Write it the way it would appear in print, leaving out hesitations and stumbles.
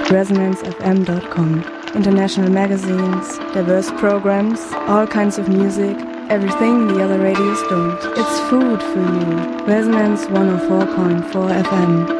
ResonanceFM.com. International magazines, diverse programs, all kinds of music, everything the other radios don't. It's food for you. Resonance 104.4 FM.